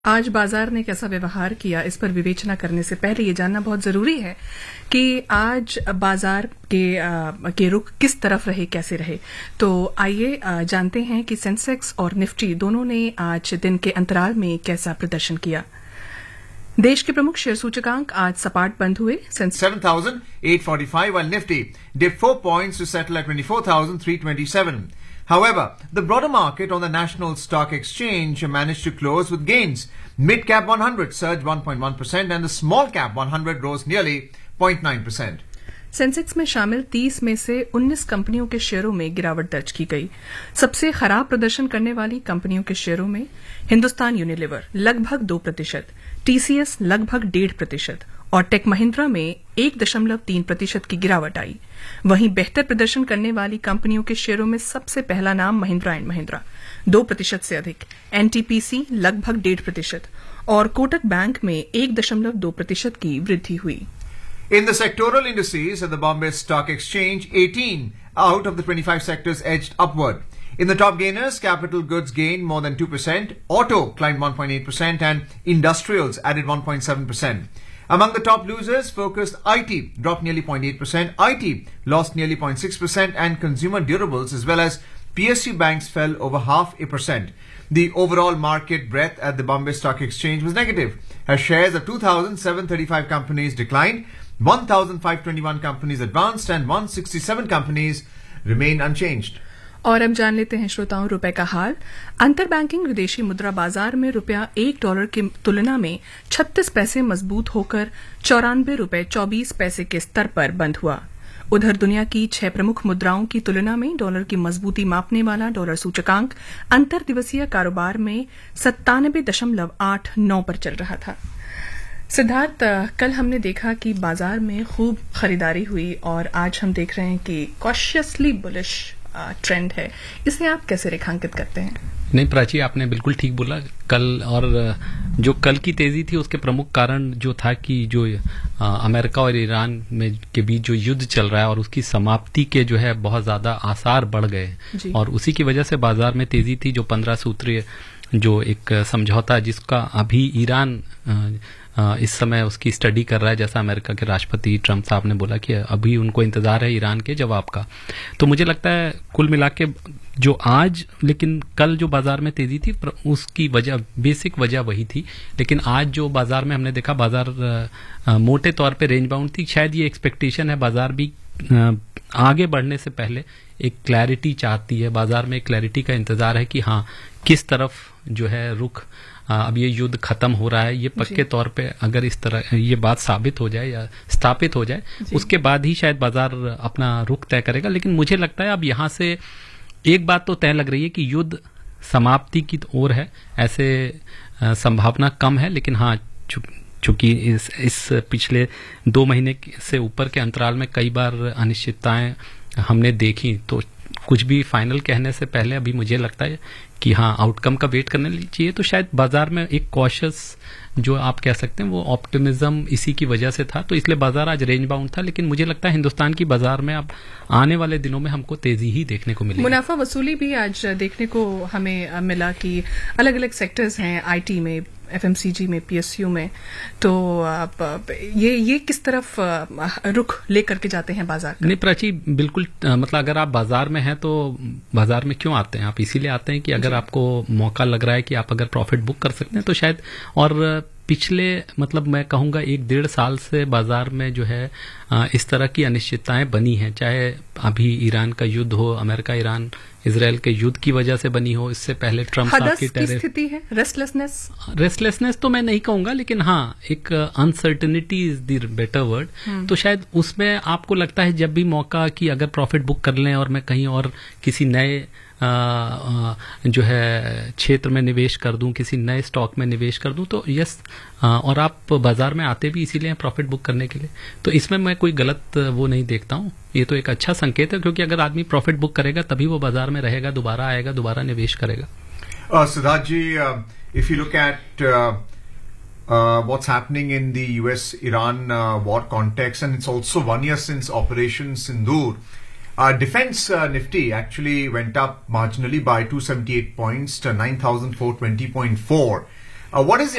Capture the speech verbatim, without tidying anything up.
आज बाजार ने कैसा व्यवहार किया, इस पर विवेचना करने से पहले ये जानना बहुत जरूरी है कि आज बाजार के आ, के रुख किस तरफ रहे, कैसे रहे। तो आइए जानते हैं कि सेंसेक्स और निफ्टी दोनों ने आज दिन के अंतराल में कैसा प्रदर्शन किया। देश के प्रमुख शेयर सूचकांक आज सपाट बंद हुए। seven thousand eight hundred forty-five, while Nifty dipped four points to settle at twenty-four thousand three hundred twenty-seven. However, the broader market on the National Stock Exchange managed to close with gains. Mid-cap one hundred surged one point one percent and the small-cap one hundred rose nearly zero point nine percent. Sensex में शामिल तीस में से उन्नीस कंपनियों के शेयरों में गिरावट दर्ज की गई। सबसे खराब प्रदर्शन करने वाली कंपनियों के शेयरों में हिंदुस्तान यूनिलीवर लगभग दो प्रतिशत, टीसीएस लगभग डेढ़ प्रतिशत और टेक महिंद्रा में एक दशमलव तीन प्रतिशत की गिरावट आई। वहीं बेहतर प्रदर्शन करने वाली कंपनियों के शेयरों में सबसे पहला नाम महिंद्रा एंड महिंद्रा दो प्रतिशत से अधिक, एनटीपीसी लगभग डेढ़ प्रतिशत और कोटक बैंक में एक दशमलव दो प्रतिशत की वृद्धि हुई। In the sectoral indices at the Bombay Stock Exchange, eighteen out of the twenty-five sectors edged upward. In the top gainers, capital goods gained more than two percent, auto climbed one point eight percent and industrials added one point seven percent. Among the top losers, focused I T dropped nearly zero point eight percent, I T lost nearly zero point six percent and consumer durables as well as P S U banks fell over half a percent. The overall market breadth at the Bombay Stock Exchange was negative, as shares of two thousand seven hundred thirty-five companies declined, one thousand five hundred twenty-one companies advanced and one hundred sixty-seven companies remained unchanged. और अब जान लेते हैं श्रोताओं रुपए का हाल। अंतर banking विदेशी मुद्रा बाजार में रुपया एक डॉलर की तुलना में छत्तीस पैसे मजबूत होकर चौरानवे रुपए चौबीस पैसे के स्तर पर बंद हुआ। उधर दुनिया की छह प्रमुख मुद्राओं की तुलना में डॉलर की मजबूती मापने वाला डॉलर सूचकांक अंतर दिवसीय कारोबार में सत्तानबे दशमलव आठ नौ पर चल रहा था। सिद्धार्थ, कल हमने देखा कि बाजार में खूब खरीदारी हुई और आज हम देख रहे हैं कि कॉशियसली बुलिश ट्रेंड है। इसे आप कैसे रेखांकित करते हैं? नहीं प्राची, आपने बिल्कुल ठीक बोला। कल और जो कल की तेजी थी उसके प्रमुख कारण जो था कि जो आ, अमेरिका और ईरान में के बीच जो युद्ध चल रहा है और उसकी समाप्ति के जो है बहुत ज्यादा आसार बढ़ गए और उसी की वजह से बाजार में तेजी थी। जो पंद्रह सूत्रीय जो एक समझौता जिसका अभी ईरान आ, इस समय उसकी स्टडी कर रहा है, जैसा अमेरिका के राष्ट्रपति ट्रंप साहब ने बोला कि अभी उनको इंतजार है ईरान के जवाब का। तो मुझे लगता है कुल मिला के जो आज लेकिन कल जो बाजार में तेजी थी उसकी वजह बेसिक वजह वही थी, लेकिन आज जो बाजार में हमने देखा बाजार आ, मोटे तौर पे रेंज बाउंड थी। शायद ये एक्सपेक्टेशन है, बाजार भी आ, आगे बढ़ने से पहले एक क्लैरिटी चाहती है, बाजार में क्लैरिटी का इंतजार है कि हाँ किस तरफ जो है रुख अब ये युद्ध खत्म हो रहा है। ये पक्के तौर पे अगर इस तरह ये बात साबित हो जाए या स्थापित हो जाए उसके बाद ही शायद बाजार अपना रुख तय करेगा। लेकिन मुझे लगता है अब यहाँ से एक बात तो तय लग रही है कि युद्ध समाप्ति की ओर है, ऐसे संभावना कम है। लेकिन हाँ चूंकि इस, इस पिछले दो महीने से ऊपर के अंतराल में कई बार अनिश्चितताएं हमने देखी, तो कुछ भी फाइनल कहने से पहले अभी मुझे लगता है कि हाँ आउटकम का वेट करने चाहिए। तो शायद बाजार में एक कॉशियस जो आप कह सकते हैं वो ऑप्टिमिज्म इसी की वजह से था, तो इसलिए बाजार आज रेंज बाउंड था। लेकिन मुझे लगता है हिंदुस्तान की बाजार में अब आने वाले दिनों में हमको तेजी ही देखने को मिलेगी। मुनाफा वसूली भी आज देखने को हमें मिला कि अलग अलग सेक्टर्स हैं, आईटी में, एफएमसीजी में, पीएसयू में। तो ये ये किस तरफ रुख लेकर के जाते हैं बाजार का? नहीं प्राची, बिल्कुल मतलब अगर आप बाजार में हैं तो बाजार में क्यों आते हैं? आप इसीलिए आते हैं कि अगर आपको मौका लग रहा है कि आप अगर प्रॉफिट बुक कर सकते हैं तो शायद। और पिछले मतलब मैं कहूंगा एक डेढ़ साल से बाजार में जो है इस तरह की अनिश्चितताएं बनी हैं, चाहे अभी ईरान का युद्ध हो, अमेरिका ईरान इजराइल के युद्ध की वजह से बनी हो, इससे पहले ट्रंप साहब की टैरिफ स्थिति है, रेस्टलेसनेस रेस्टलेसनेस तो मैं नहीं कहूंगा, लेकिन हाँ एक uncertainty is the better word. तो शायद उसमें आपको लगता है जब भी मौका कि अगर प्रॉफिट बुक कर लें और मैं कहीं और किसी नए आ, आ, जो है क्षेत्र में निवेश कर दूं, किसी नए स्टॉक में निवेश कर दूं, तो यस। आ, और आप बाजार में आते भी इसीलिए प्रॉफिट बुक करने के लिए, तो इसमें मैं कोई गलत वो नहीं देखता हूं। ये तो एक अच्छा संकेत है, क्योंकि अगर आदमी प्रॉफिट बुक करेगा तभी वो बाजार में रहेगा, दोबारा आएगा, दोबारा निवेश करेगा। सिद्धार्थ जी, if you look at what's happening in the U S Iran uh, war context, and it's also one year since Operation Sindoor. Uh, defense uh, Nifty actually went up marginally by two hundred seventy-eight points to nine thousand four hundred twenty point four. Uh, what is the